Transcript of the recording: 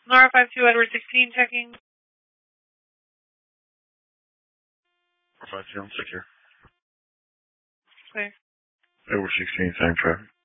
Nora 52 Edward 16 checking. 52 on secure. Clear. Edward 16, same traffic.